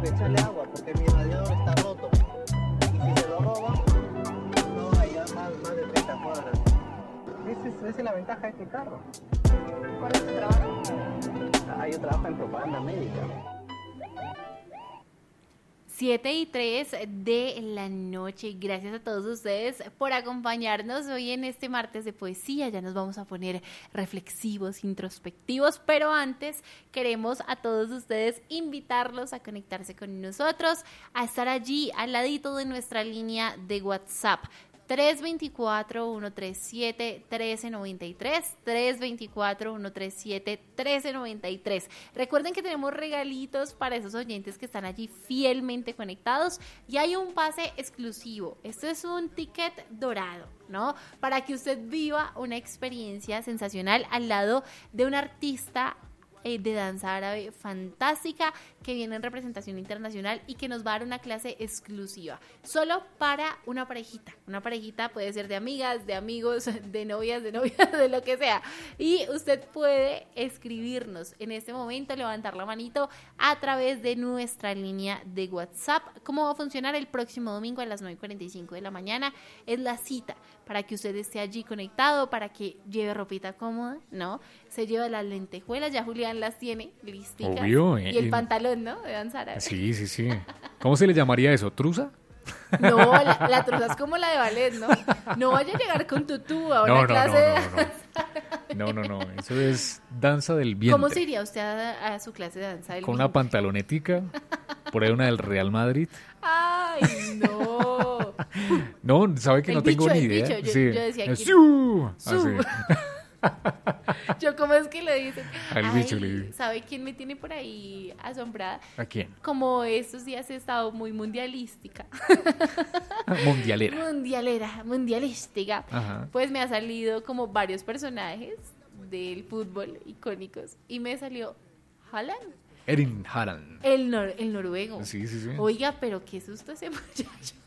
que echarle agua porque mi radiador está roto. Y si se lo roban, no hay más de 30 cuadras. Esa es la ventaja de este carro. ¿Cuál es tu trabajo? Yo trabajo en propaganda médica. 7:03 de la noche. Gracias a todos ustedes por acompañarnos hoy en este martes de poesía. Ya nos vamos a poner reflexivos, introspectivos, pero antes queremos a todos ustedes invitarlos a conectarse con nosotros, a estar allí al ladito de nuestra línea de WhatsApp. 324-137-1393, 324-137-1393. Recuerden que tenemos regalitos para esos oyentes que están allí fielmente conectados y hay un pase exclusivo. Esto es un ticket dorado, ¿no? Para que usted viva una experiencia sensacional al lado de un artista de danza árabe fantástica que viene en representación internacional y que nos va a dar una clase exclusiva solo para una parejita puede ser de amigas, de amigos, de novias, de lo que sea, y usted puede escribirnos en este momento, levantar la manito a través de nuestra línea de WhatsApp. ¿Cómo va a funcionar? El próximo domingo a las 9:45 de la mañana es la cita para que usted esté allí conectado, para que lleve ropita cómoda, ¿no? Se lleva las lentejuelas, ya Julián las tiene listicas. Obvio, y el pantalón, ¿no? De danza árabe. Sí. ¿Cómo se le llamaría eso? ¿Trusa? No, la truza es como la de ballet, ¿no? No vaya a llegar con tutú a una clase de danza. No, eso es danza del vientre. ¿Cómo se iría usted a su clase de danza del Con vientre? una pantalonetica, por ahí una del Real Madrid. ¡Ay, no! No, sabe que El no tengo bicho, ni el idea. bicho, yo decía que- ¡Siu! Su. Así. Yo, ¿cómo es que le dicen? Al Ay, bicho le dicen. ¿sabe quién me tiene por ahí asombrada? ¿A quién? Como estos días he estado muy mundialística. Mundialística. Ajá. Pues me ha salido como varios personajes del fútbol icónicos y me salió Haaland, Erin Haaland. el noruego. Sí. Oiga, pero qué susto ese muchacho.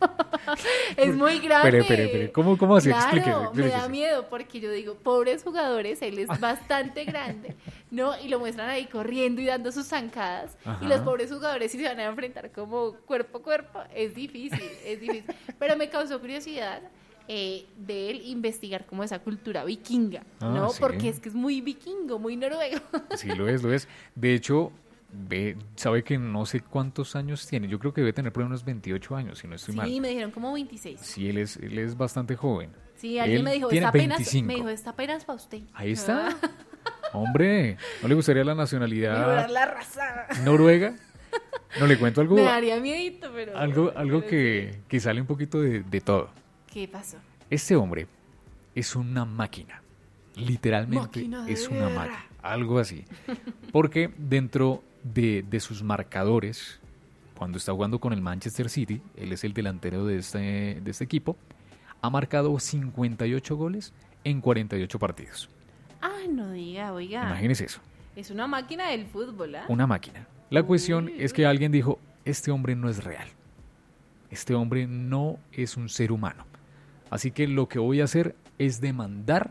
Es muy grande. Espere. ¿Cómo así? Claro, Explíquese. me da miedo porque yo digo, pobres jugadores, él es bastante grande, ¿no? Y lo muestran ahí corriendo y dando sus zancadas. Ajá. Y los pobres jugadores, si se van a enfrentar como cuerpo a cuerpo, es difícil. Pero me causó curiosidad de él investigar como esa cultura vikinga, ¿no? Sí. Porque es que es muy vikingo, muy noruego. Sí, lo es. De hecho, sabe que no sé cuántos años tiene. Yo creo que debe tener por ahí unos 28 años, si no estoy mal. Sí, me dijeron como 26. Sí, él es bastante joven. Sí, alguien Él me dijo, tiene está apenas, 25. me dijo, está apenas para usted. Ahí está. Hombre, ¿no le gustaría la nacionalidad Mejorar la raza. noruega? No, le cuento algo. Me daría miedito, pero... Algo pero que sale un poquito de todo. ¿Qué pasó? Este hombre es una máquina. Literalmente Máquina de es una guerra. máquina. Algo así. Porque dentro de sus marcadores, cuando está jugando con el Manchester City, él es el delantero de este equipo, ha marcado 58 goles en 48 partidos. Ay, no diga, oiga. Imagínese eso. Es una máquina del fútbol, ¿ah? Una máquina. La cuestión es que alguien dijo, este hombre no es real. Este hombre no es un ser humano. Así que lo que voy a hacer es demandar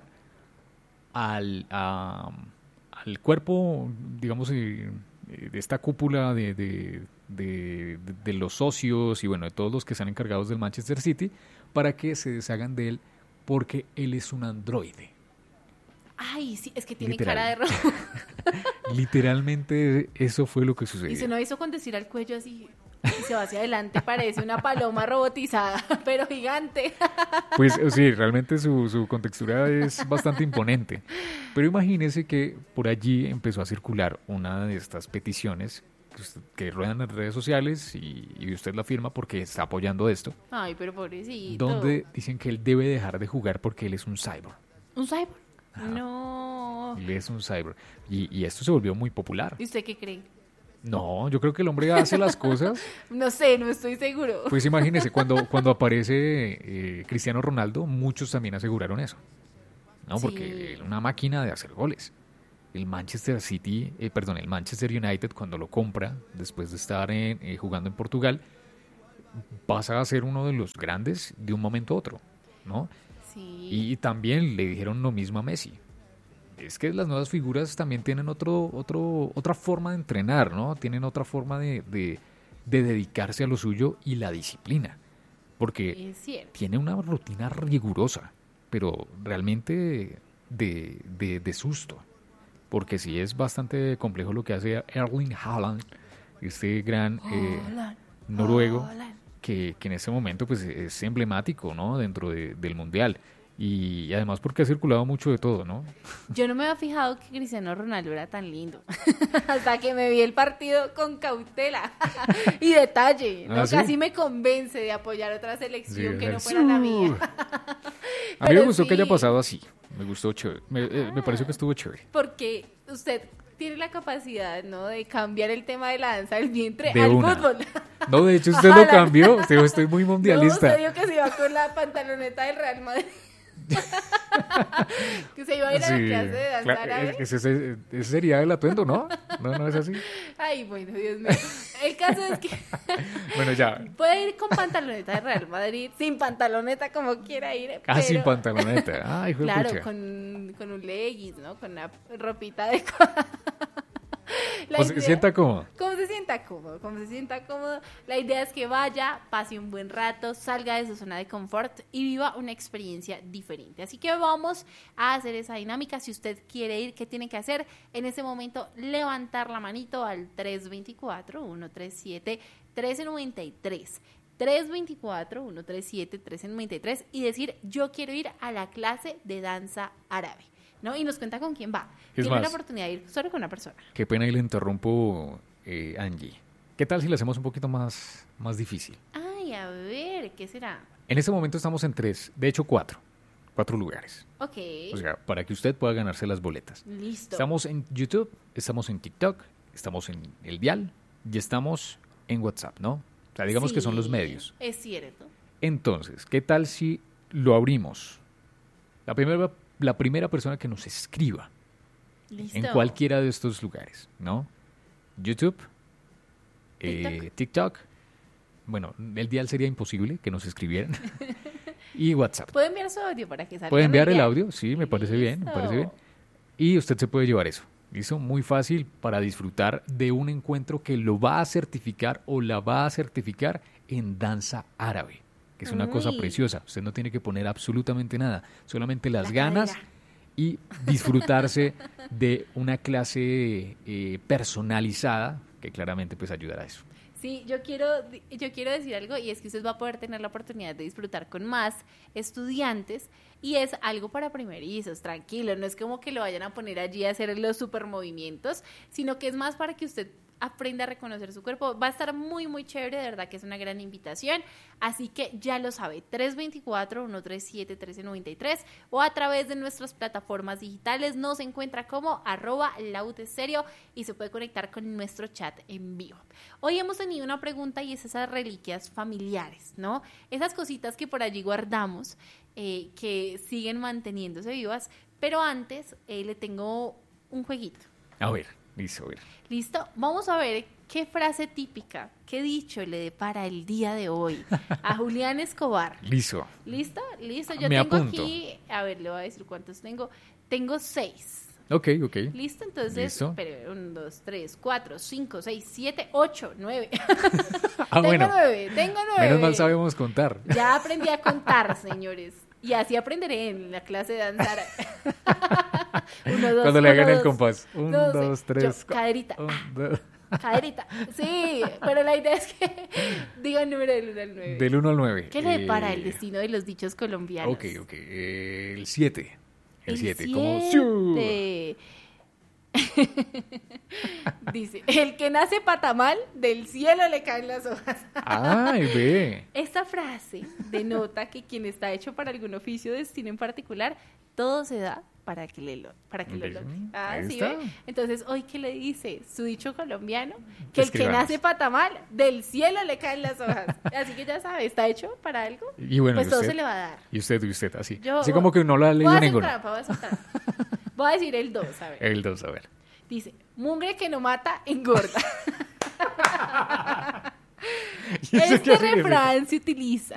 al cuerpo, digamos, de esta cúpula de los socios y bueno, de todos los que están encargados del Manchester City para que se deshagan de él porque él es un androide. Ay, sí, es que tiene Literal. cara de rojo. Literalmente eso fue lo que sucedió. Y se nos hizo con decir al cuello así y se va hacia adelante, parece una paloma robotizada, pero gigante. Pues sí, realmente su contextura es bastante imponente. Pero imagínese que por allí empezó a circular una de estas peticiones que ruedan en redes sociales y usted la firma porque está apoyando esto, Ay, pero pobrecito. donde dicen que él debe dejar de jugar porque él es un cyborg. ¿Un cyborg? Ajá. No. Él es un cyborg. Y esto se volvió muy popular. ¿Y usted qué cree? No, yo creo que el hombre hace las cosas. No sé, no estoy seguro. Pues imagínese, cuando aparece Cristiano Ronaldo, muchos también aseguraron eso. ¿No? Sí. Porque era una máquina de hacer goles. El Manchester United, cuando lo compra, después de estar jugando en Portugal, pasa a ser uno de los grandes de un momento a otro, ¿no? Sí. Y también le dijeron lo mismo a Messi. Es que las nuevas figuras también tienen otra forma de entrenar, ¿no? Tienen otra forma de de dedicarse a lo suyo y la disciplina. Porque Es cierto. tiene una rutina rigurosa, pero realmente de susto. Porque sí es bastante complejo lo que hace Erling Haaland, este gran noruego, que en este momento pues es emblemático, ¿no? Dentro del Mundial. Y además porque ha circulado mucho de todo, ¿no? Yo no me había fijado que Cristiano Ronaldo era tan lindo. Hasta que me vi el partido con cautela y detalle, ¿no? ¿Ah, sí? Casi me convence de apoyar otra selección Sí, que no sí. fuera la mía. A mí me Pero gustó que haya sí. pasado así. Me gustó chévere. Me pareció que estuvo chévere. Porque usted tiene la capacidad, ¿no? De cambiar el tema de la danza del vientre De al una. fútbol. No, de hecho usted lo Ojalá. cambió. Usted dijo, estoy muy No, mundialista. usted dijo que se iba con la pantaloneta del Real Madrid. Que se iba a ir a la clase de danza claro, árabe. ese sería el atuendo, ¿no? No es así. Ay, bueno, Dios mío. El caso es que Bueno, ya. puede ir con pantaloneta de Real Madrid, sin pantaloneta como quiera ir. Sin pero- pantaloneta. Ay, hijo de Claro, pucha. con un leggings, ¿no? Con una ropita adecuada. La O se idea- sienta cómodo. Como se sienta cómodo, como se sienta cómodo. La idea es que vaya, pase un buen rato, salga de su zona de confort y viva una experiencia diferente. Así que vamos a hacer esa dinámica. Si usted quiere ir, ¿qué tiene que hacer? En ese momento, levantar la manito al 324-137-1393. 324-137-1393 y decir, yo quiero ir a la clase de danza árabe, ¿no? Y nos cuenta con quién va. Es Tiene más, la oportunidad de ir solo con una persona. Qué pena y le interrumpo, Angie. ¿Qué tal si le hacemos un poquito más difícil? Ay, a ver, ¿qué será? En este momento estamos en 3, de hecho 4 lugares. Ok, O sea, para que usted pueda ganarse las boletas. listo. Estamos en YouTube, estamos en TikTok, estamos en El Dial y estamos en WhatsApp, ¿no? O sea, digamos que son los Sí, medios. Es cierto. Entonces, ¿qué tal si lo abrimos? La primera persona que nos escriba Listo. en cualquiera de estos lugares, ¿no? YouTube, TikTok. Bueno, El Dial sería imposible que nos escribieran. Y WhatsApp. ¿Puede enviar su audio para que salga? ¿Puede enviar el real? audio? Sí, me parece bien, me parece bien. Listo. Y usted se puede llevar eso. ¿Listo? Muy fácil para disfrutar de un encuentro que lo va a certificar o la va a certificar en danza árabe, que es una cosa Uy. preciosa. Usted no tiene que poner absolutamente nada, solamente las La ganas cadera. y disfrutarse de una clase personalizada que claramente pues ayudará a eso. Sí, yo quiero decir algo y es que usted va a poder tener la oportunidad de disfrutar con más estudiantes y es algo para primerizos, tranquilo, no es como que lo vayan a poner allí a hacer los super movimientos, sino que es más para que usted aprenda a reconocer su cuerpo. Va a estar muy, muy chévere, de verdad que es una gran invitación. Así que ya lo sabe, 324-137-1393 o a través de nuestras plataformas digitales nos encuentra como @lauteserio y se puede conectar con nuestro chat en vivo. Hoy hemos tenido una pregunta y es esas reliquias familiares, ¿no? Esas cositas que por allí guardamos, que siguen manteniéndose vivas, pero antes le tengo un jueguito. A ver, listo, a ver. ¿Listo? Vamos a ver qué frase típica, qué dicho le depara el día de hoy a Julián Escobar. Listo. ¿Listo? Listo. Yo Me tengo apunto. aquí, a ver, le voy a decir cuántos tengo. Tengo 6. Ok. ¿Listo? Entonces, Listo. espere, 1, 2, 3, 4, 5, 6, 7, 8, 9. Ah, bueno. Tengo 9. Menos mal sabemos contar. Ya aprendí a contar, señores. Y así aprenderé en la clase de danzar. 1, 2, Cuando le hagan el 2, compás. 1, 2, 3. Caderita. Caderita. Sí, pero la idea es que diga el número del 1 al 9. Del 1 al 9. ¿Qué le depara el destino de los dichos colombianos? Ok. El 7. El 7. Como... siete. Dice, el que nace patamal, del cielo le caen las hojas. Ay, ve. Esta frase denota que quien está hecho para algún oficio o destino en particular, todo se da para que lo logre. Ah, Ahí ¿sí está. ve? Entonces, ¿hoy qué le dice su dicho colombiano? Que el que Escribanos. nace patamal, del cielo le caen las hojas. Así que ya sabe, ¿está hecho para algo? Y bueno, Pues ¿y todo usted? se le va a dar. Y usted, así. Yo- Así como que no lo ha Voy a leído hacer ninguno. trampa, voy a hacer trampa. Voy a decir el 2, a ver. El 2, a ver. Dice, mugre que no mata, engorda. ¿Y eso qué Este significa? refrán se utiliza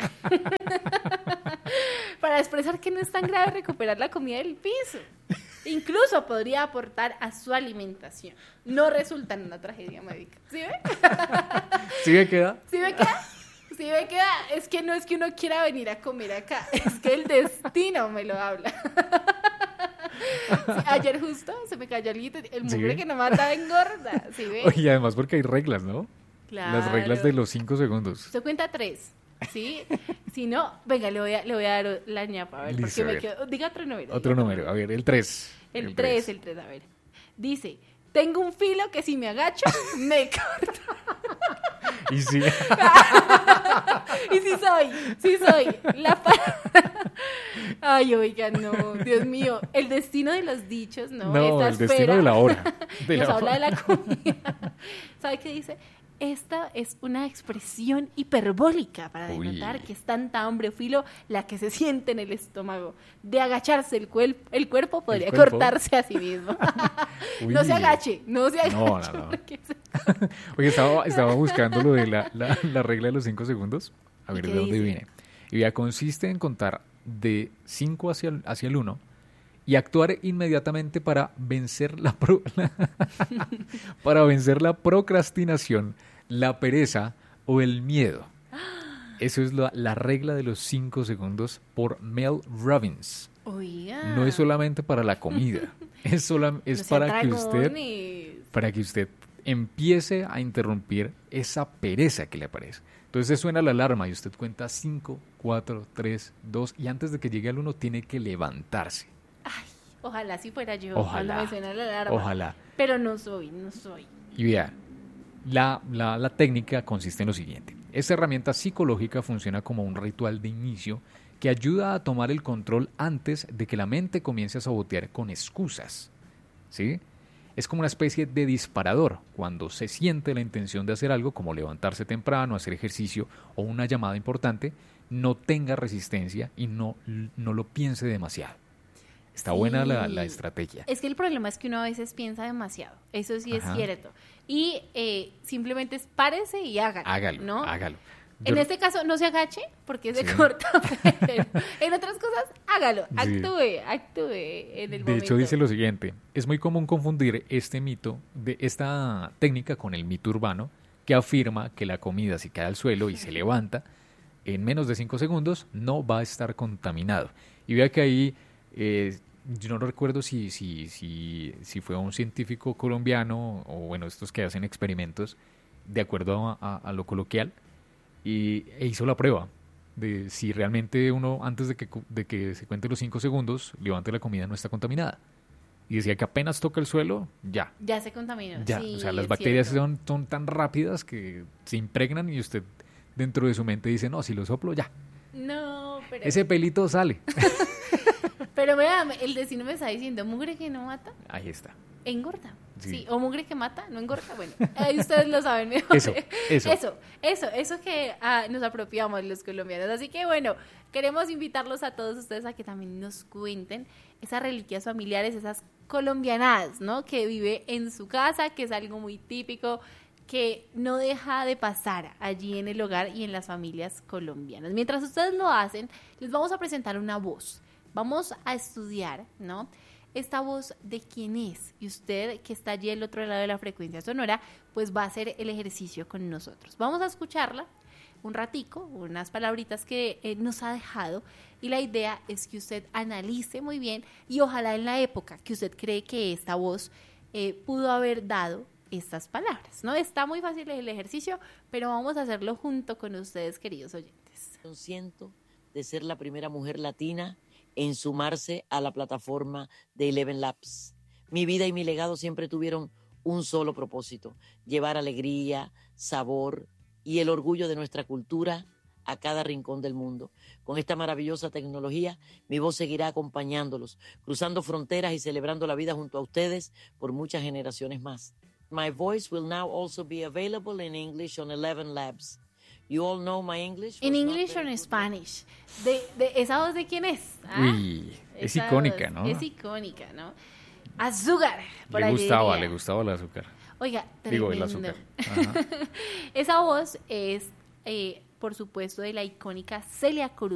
para expresar que no es tan grave recuperar la comida del piso. Incluso podría aportar a su alimentación. No resulta en una tragedia médica. ¿Sí ve? ¿Sí me queda? ¿Sí me queda? Sí me queda. Es que no es que uno quiera venir a comer acá, es que el destino me lo habla. Sí, ayer justo se me cayó el mugre que no mata engorda. ¿Sí ve? Oye, además porque hay reglas, ¿no? Claro. Las reglas de los 5 segundos. Se cuenta 3, ¿sí? Si no, venga, le voy a dar la ñapa, a ver, Listo, porque a me ver. quedo. Diga otro número. Otro diga número, a ver, el 3. El 3, a ver. Dice, tengo un filo que si me agacho, me corto. Y sí. Y sí soy. Ay, oiga, no, Dios mío. El destino de los dichos, ¿no? No, Esta el destino esfera de la hora. De nos la habla hora. de la comida. ¿Sabe qué dice? Esta es una expresión hiperbólica para Uy. denotar que es tanta hambre o filo la que se siente en el estómago. De agacharse el cuerpo podría cuerpo? cortarse a sí mismo. Uy. No se agache. No. porque Oye, estaba buscando lo de la regla de los 5 segundos. A ¿Y ver qué de dónde dice? viene. Y ya consiste en contar de 5 hacia el 1 y actuar inmediatamente para vencer para vencer la procrastinación, la pereza o el miedo. Eso es la regla de los 5 segundos por Mel Robbins. Oiga. No es solamente para la comida, es No para sean que usted dragones. para que usted empiece a interrumpir esa pereza que le aparece. Entonces suena la alarma y usted cuenta 5, 4, 3, 2 y antes de que llegue al 1 tiene que levantarse. Ojalá si fuera yo Ojalá. cuando me suena la alarma. Ojalá. Pero no soy. Y vea, la técnica consiste en lo siguiente. Esta herramienta psicológica funciona como un ritual de inicio que ayuda a tomar el control antes de que la mente comience a sabotear con excusas. ¿Sí? Es como una especie de disparador cuando se siente la intención de hacer algo como levantarse temprano, hacer ejercicio o una llamada importante, no tenga resistencia y no lo piense demasiado. Está Sí. buena la estrategia. Es que el problema es que uno a veces piensa demasiado. Eso sí Ajá. es cierto. Y simplemente es párese y hágalo. Hágalo, ¿no? hágalo. En Yo- este caso, no se agache porque se Sí. corta. Pero en otras cosas, hágalo. Sí. Actúe en el De momento. hecho, dice lo siguiente, es muy común confundir esta técnica con el mito urbano que afirma que la comida si cae al suelo y se levanta en menos de 5 segundos no va a estar contaminado. Y vea que ahí, yo no recuerdo si fue un científico colombiano o bueno, estos que hacen experimentos de acuerdo a lo coloquial e hizo la prueba de si realmente uno, antes de que se cuente los 5 segundos, levante la comida, no está contaminada. Y decía que apenas toca el suelo, ya. Ya se contaminó. Ya. Sí, O sea, las es bacterias cierto. son tan rápidas que se impregnan y usted dentro de su mente dice, no, si lo soplo, ya. No, pero... Ese pelito sale. Pero vean, el destino me está diciendo, mugre que no mata, Ahí está. engorda. Sí. Sí. O mugre que mata, no engorda. Bueno, ahí ustedes lo saben mejor. Eso que nos apropiamos los colombianos. Así que bueno, queremos invitarlos a todos ustedes a que también nos cuenten esas reliquias familiares, esas colombianadas, ¿no? Que vive en su casa, que es algo muy típico, que no deja de pasar allí en el hogar y en las familias colombianas. Mientras ustedes lo hacen, les vamos a presentar una voz. Vamos a estudiar, ¿no? Esta voz de quién es. Y usted que está allí al otro lado de la frecuencia sonora, pues va a hacer el ejercicio con nosotros. Vamos a escucharla un ratico, unas palabritas que nos ha dejado. Y la idea es que usted analice muy bien y ojalá en la época que usted cree que esta voz pudo haber dado estas palabras, ¿no? Está muy fácil el ejercicio, pero vamos a hacerlo junto con ustedes, queridos oyentes. Siento de ser la primera mujer latina en sumarse a la plataforma de Eleven Labs. Mi vida y mi legado siempre tuvieron un solo propósito: llevar alegría, sabor y el orgullo de nuestra cultura a cada rincón del mundo. Con esta maravillosa tecnología, mi voz seguirá acompañándolos, cruzando fronteras y celebrando la vida junto a ustedes por muchas generaciones más. My voice will now also be available in English on Eleven Labs. You all know my English. In was not English or very in good. Spanish. ¿De esa voz de quién es? ¿Ah? Uy, es Esa icónica, voz ¿no? Es icónica, ¿no? Azúcar. por Le ahí gustaba diría. el azúcar. Oiga, Digo, el tremendo. azúcar. Ajá. Esa voz es, por supuesto, de la icónica Celia Cruz.